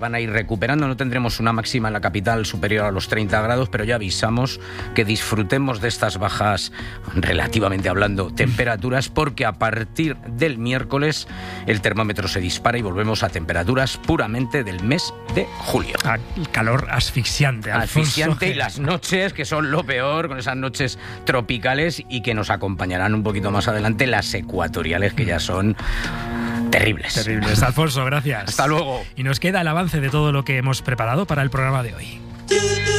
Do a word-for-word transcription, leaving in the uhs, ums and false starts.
van a ir recuperando, no tendremos una máxima en la capital superior a los treinta grados, pero ya avisamos que disfrutemos de estas bajas, relativamente hablando, temperaturas, porque a partir del miércoles el termómetro se dispara y volvemos a temperaturas puramente del mes de julio. Ah, el calor asfixiante, Alfonso. Asfixiante, y las noches, que son lo peor, con esas noches tropicales, y que nos acompañarán un poquito más adelante las ecuatoriales, que ya son terribles. Terribles. Alfonso, gracias. Hasta luego. Y nos queda el avance de todo lo que hemos preparado para el programa de hoy.